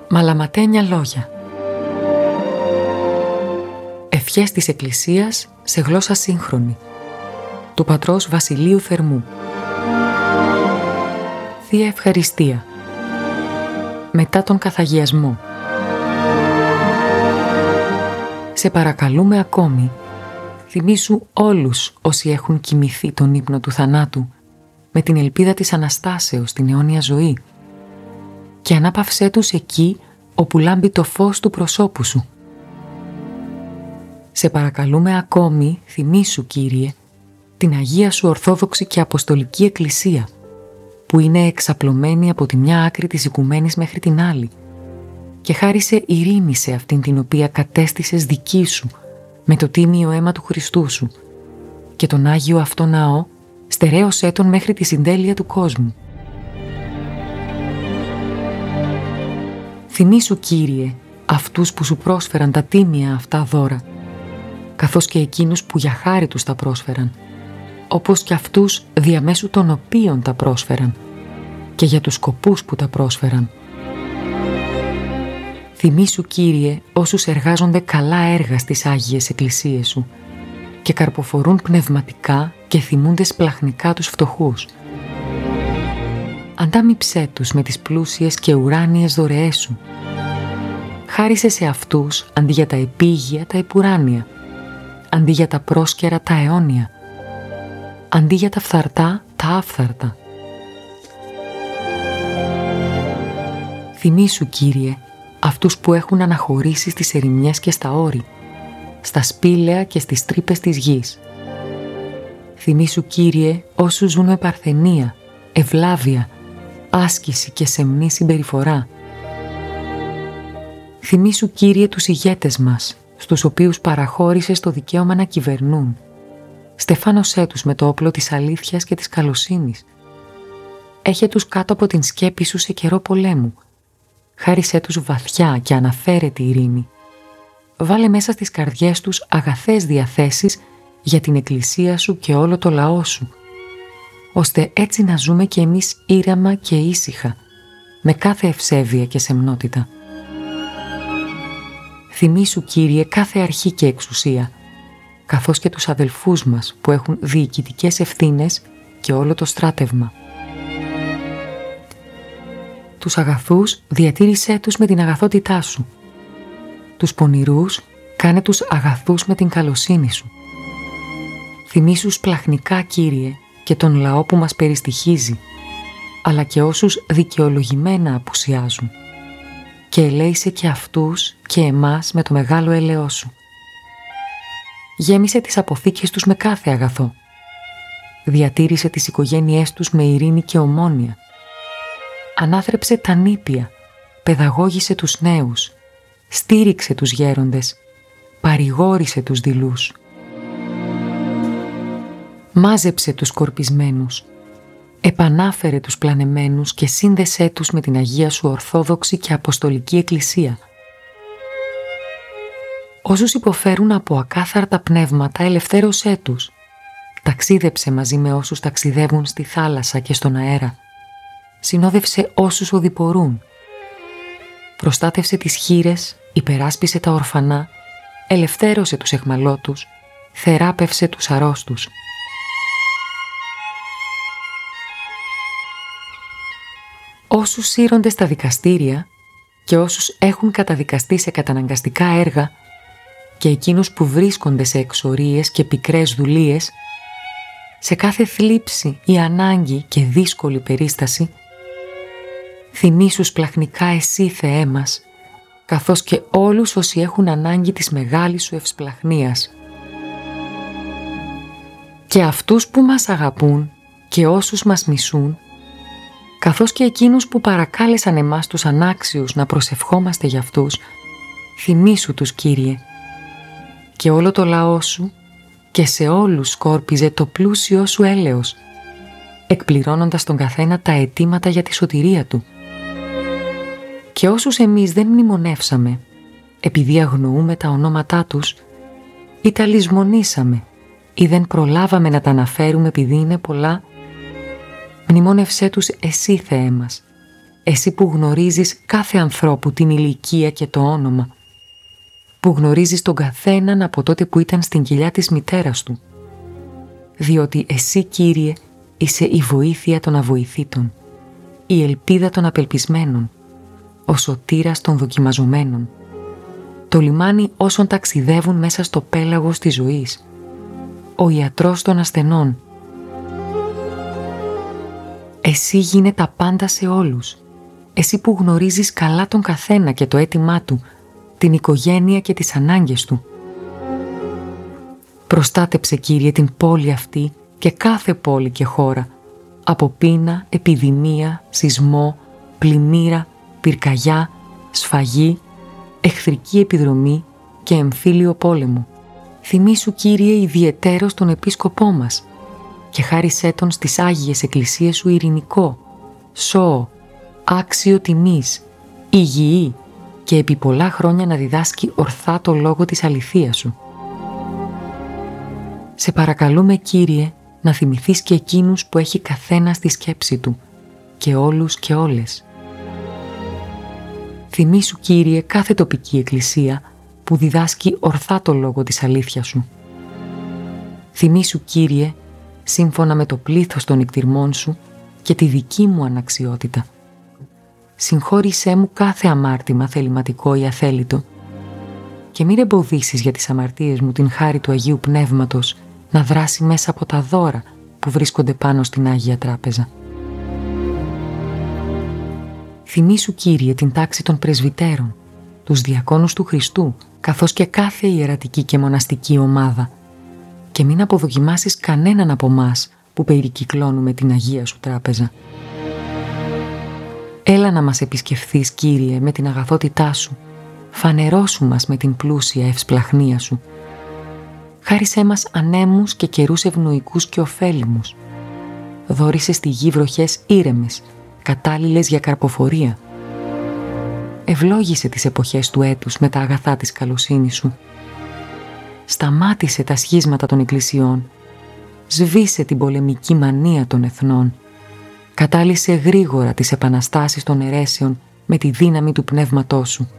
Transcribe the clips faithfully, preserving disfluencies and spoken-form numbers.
Μαλαματένια λόγια. Ευχές της Εκκλησίας σε γλώσσα σύγχρονη. Του πατρός Βασιλείου Θερμού. Θεία Ευχαριστία. Μετά τον καθαγιασμό. Σε παρακαλούμε ακόμη, θυμήσου όλους όσοι έχουν κοιμηθεί τον ύπνο του θανάτου με την ελπίδα της Αναστάσεως στην αιώνια ζωή και ανάπαυσέ τους εκεί όπου λάμπει το φως του προσώπου σου. Σε παρακαλούμε ακόμη, θυμήσου Κύριε, την Αγία Σου Ορθόδοξη και Αποστολική Εκκλησία που είναι εξαπλωμένη από τη μια άκρη της οικουμένης μέχρι την άλλη και χάρισε ειρήνη σε αυτήν την οποία κατέστησες δική Σου με το τίμιο αίμα του Χριστού Σου και τον Άγιο αυτό ναό στερέωσέ τον μέχρι τη συντέλεια του κόσμου. Θυμήσου Κύριε αυτούς που Σου πρόσφεραν τα τίμια αυτά δώρα, καθώς και εκείνους που για χάρη τους τα πρόσφεραν, όπως και αυτούς διαμέσου των οποίων τα πρόσφεραν και για τους σκοπούς που τα πρόσφεραν. Θυμήσου Κύριε όσους εργάζονται καλά έργα στις Άγιες Εκκλησίες Σου και καρποφορούν πνευματικά και θυμούνται σπλαχνικά τους φτωχούς. Αντάμιψέ τους με τις πλούσιες και ουράνιες δωρεές Σου. Χάρισε σε αυτούς αντί για τα επίγεια τα επουράνια, αντί για τα πρόσκαιρα τα αιώνια, αντί για τα φθαρτά τα άφθαρτα. Θυμήσου Κύριε αυτούς που έχουν αναχωρήσει στις ερημιές και στα όρη, στα σπήλαια και στις τρύπες της γης. Θυμήσου Κύριε όσους ζουν με παρθενία, ευλάβεια, άσκηση και σεμνή συμπεριφορά. Θυμήσου Κύριε τους ηγέτες μας, στους οποίους παραχώρησες το δικαίωμα να κυβερνούν. Στεφάνωσέ τους με το όπλο της αλήθειας και της καλοσύνης. Έχε τους κάτω από την σκέπη Σου σε καιρό πολέμου. Χάρισέ τους βαθιά και αναφέρετη ειρήνη. Βάλε μέσα στις καρδιές τους αγαθές διαθέσεις για την Εκκλησία Σου και όλο το λαό Σου, ώστε έτσι να ζούμε κι εμείς ήρεμα και ήσυχα, με κάθε ευσέβεια και σεμνότητα. Θυμήσου Κύριε κάθε αρχή και εξουσία, καθώς και τους αδελφούς μας που έχουν διοικητικές ευθύνες και όλο το στράτευμα. Τους αγαθούς διατήρησέ τους με την αγαθότητά Σου. Τους πονηρούς κάνε τους αγαθούς με την καλοσύνη Σου. Θυμήσου σπλαχνικά Κύριε και τον λαό που μας περιστοιχίζει, αλλά και όσους δικαιολογημένα απουσιάζουν, και ελέησε και αυτούς και εμάς με το μεγάλο έλεος Σου. Γέμισε τις αποθήκες τους με κάθε αγαθό. Διατήρησε τις οικογένειές τους με ειρήνη και ομόνοια. Ανάθρεψε τα νήπια, παιδαγώγησε τους νέους, στήριξε τους γέροντες, παρηγόρησε τους δειλούς. Μάζεψε τους σκορπισμένους, επανάφερε τους πλανεμένους και σύνδεσέ τους με την Αγία Σου Ορθόδοξη και Αποστολική Εκκλησία. Όσους υποφέρουν από ακάθαρτα πνεύματα, ελευθέρωσέ τους. Ταξίδεψε μαζί με όσους ταξιδεύουν στη θάλασσα και στον αέρα. Συνόδευσε όσους οδηπορούν. Προστάτευσε τις χήρες, υπεράσπισε τα ορφανά, ελευθέρωσε τους αιχμαλώτους, θεράπευσε τους αρρώστους. Όσους σύρονται στα δικαστήρια και όσους έχουν καταδικαστεί σε καταναγκαστικά έργα και εκείνους που βρίσκονται σε εξορίες και πικρές δουλείες, σε κάθε θλίψη ή ανάγκη και δύσκολη περίσταση, θυμήσου σπλαχνικά Εσύ Θεέ μας, καθώς και όλους όσοι έχουν ανάγκη της μεγάλης Σου ευσπλαχνίας. Και αυτούς που μας αγαπούν και όσους μας μισούν, καθώς και εκείνους που παρακάλεσαν εμάς τους ανάξιους να προσευχόμαστε για αυτούς, θυμήσου τους Κύριε. Και όλο το λαό Σου και σε όλους σκόρπιζε το πλούσιο Σου έλεος, εκπληρώνοντας τον καθένα τα αιτήματα για τη σωτηρία του. Και όσους εμείς δεν μνημονεύσαμε, επειδή αγνοούμε τα ονόματά τους, ή τα λησμονήσαμε, ή δεν προλάβαμε να τα αναφέρουμε επειδή είναι πολλά, μνημόνευσέ τους Εσύ Θεέ μας, εσύ που γνωρίζεις κάθε ανθρώπου την ηλικία και το όνομα, που γνωρίζεις τον καθέναν από τότε που ήταν στην κοιλιά της μητέρας του, διότι εσύ, Κύριε, είσαι η βοήθεια των αβοηθήτων, η ελπίδα των απελπισμένων, ο σωτήρας των δοκιμαζομένων, το λιμάνι όσων ταξιδεύουν μέσα στο πέλαγος της ζωής, ο ιατρός των ασθενών. Εσύ γίνε τα πάντα σε όλους, εσύ που γνωρίζεις καλά τον καθένα και το αίτημά του, την οικογένεια και τις ανάγκες του. Προστάτεψε, Κύριε, την πόλη αυτή και κάθε πόλη και χώρα από πείνα, επιδημία, σεισμό, πλημμύρα, πυρκαγιά, σφαγή, εχθρική επιδρομή και εμφύλιο πόλεμο. Θυμήσου, Κύριε, ιδιαιτέρως τον επίσκοπό μας και χάρισέ τον στις Άγιες Εκκλησίες σου ειρηνικό, σώο, άξιο τιμής, υγιή και επί πολλά χρόνια να διδάσκει ορθά το λόγο της αληθείας σου. Σε παρακαλούμε, Κύριε, να θυμηθείς και εκείνους που έχει καθένα στη σκέψη του και όλους και όλες. Θυμήσου, Κύριε, κάθε τοπική εκκλησία που διδάσκει ορθά το λόγο της αλήθειας σου. Θυμήσου, Κύριε, σύμφωνα με το πλήθος των νηκτηρμών σου και τη δική μου αναξιότητα. Συγχώρησέ μου κάθε αμάρτημα θεληματικό ή αθέλητο και μην εμποδίσεις για τις αμαρτίες μου την χάρη του Αγίου Πνεύματος να δράσει μέσα από τα δώρα που βρίσκονται πάνω στην Άγια Τράπεζα. Θυμήσου, Κύριε, την τάξη των πρεσβυτέρων, τους διακόνους του Χριστού, καθώς και κάθε ιερατική και μοναστική ομάδα και μην αποδοκιμάσεις κανέναν από μας που περικυκλώνουμε την Αγία σου Τράπεζα. Έλα να μας επισκεφθείς, Κύριε, με την αγαθότητά σου, φανερώσου μας με την πλούσια ευσπλαχνία σου. Χάρισέ μας ανέμους και καιρούς ευνοϊκούς και ωφέλιμους. Δώρισε στη γη βροχές ήρεμες, κατάλληλες για καρποφορία. Ευλόγησε τις εποχές του έτους με τα αγαθά της καλοσύνης σου. Σταμάτησε τα σχίσματα των εκκλησιών. Σβήσε την πολεμική μανία των εθνών. Κατάλυσε γρήγορα τις επαναστάσεις των αιρέσεων με τη δύναμη του πνεύματός σου.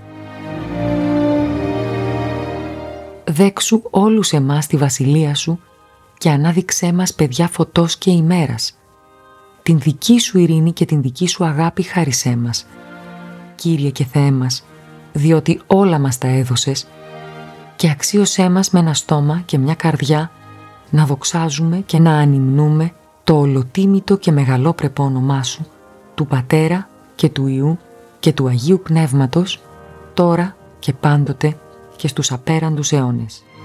Δέξου όλους εμάς τη βασιλεία σου και ανάδειξέ μας παιδιά φωτός και ημέρας. Την δική σου ειρήνη και την δική σου αγάπη χάρισέ μας, Κύριε και Θεέ μας, διότι όλα μας τα έδωσες και αξίωσέ μας με ένα στόμα και μια καρδιά να δοξάζουμε και να ανυμνούμε το ολοτίμητο και μεγαλόπρεπο όνομά σου, του Πατέρα και του Υιού και του Αγίου Πνεύματος, τώρα και πάντοτε και στους απέραντους αιώνες.